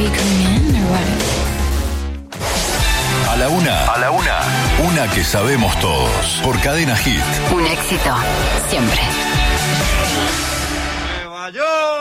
you coming in or what? A la una, una que sabemos todos. Por Cadena Hit. Un éxito siempre. ¡Nueva York!